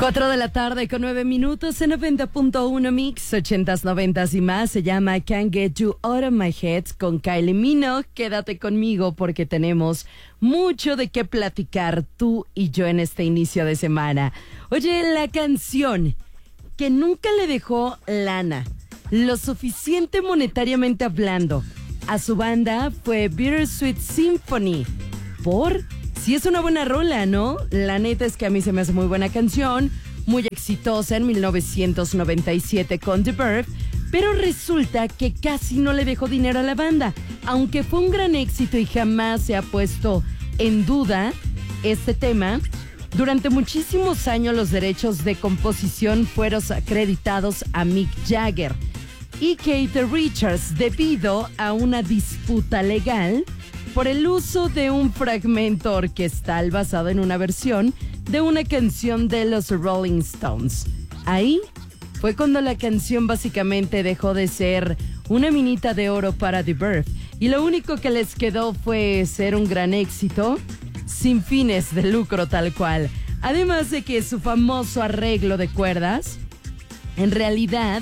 4 de la tarde con 9 minutos en 90.1 Mix, 80s, 90s y más. Se llama Can't Get You Out of My Head con Kylie Minogue. Quédate conmigo porque tenemos mucho de qué platicar tú y yo en este inicio de semana. Oye, la canción que nunca le dejó lana, lo suficiente monetariamente hablando, a su banda fue Bittersweet Symphony. Sí, es una buena rola, ¿no? La neta es que a mí se me hace muy buena canción, muy exitosa en 1997 con The Verve, pero resulta que casi no le dejó dinero a la banda, aunque fue un gran éxito y jamás se ha puesto en duda este tema. Durante muchísimos años los derechos de composición fueron acreditados a Mick Jagger y Keith Richards debido a una disputa legal por el uso de un fragmento orquestal basado en una versión de una canción de los Rolling Stones. Ahí fue cuando la canción básicamente dejó de ser una minita de oro para The Verve y lo único que les quedó fue ser un gran éxito sin fines de lucro tal cual. Además de que su famoso arreglo de cuerdas en realidad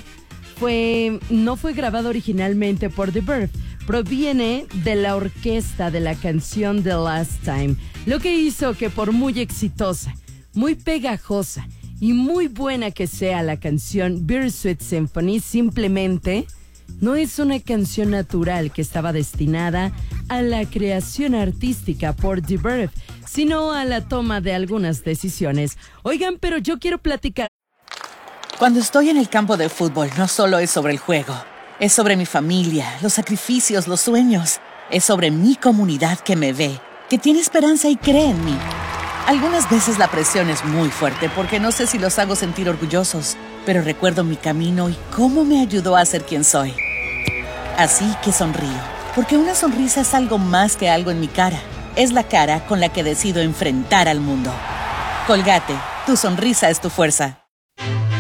no fue grabado originalmente por The Verve, proviene de la orquesta de la canción The Last Time, lo que hizo que por muy exitosa, muy pegajosa y muy buena que sea la canción Bittersweet Symphony, simplemente no es una canción natural que estaba destinada a la creación artística por The Verve, sino a la toma de algunas decisiones. Oigan, pero yo quiero platicar. Cuando estoy en el campo de fútbol, no solo es sobre el juego. Es sobre mi familia, los sacrificios, los sueños. Es sobre mi comunidad que me ve, que tiene esperanza y cree en mí. Algunas veces la presión es muy fuerte porque no sé si los hago sentir orgullosos, pero recuerdo mi camino y cómo me ayudó a ser quien soy. Así que sonrío, porque una sonrisa es algo más que algo en mi cara. Es la cara con la que decido enfrentar al mundo. Colgate, tu sonrisa es tu fuerza.